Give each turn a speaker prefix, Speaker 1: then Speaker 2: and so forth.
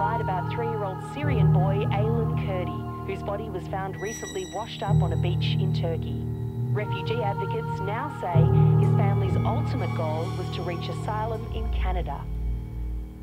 Speaker 1: tonight about 3-year-old Syrian boy Aylan Kurdi, whose body was found recently washed up on a beach in Turkey. Refugee advocates now say his family's ultimate goal was to reach asylum in Canada.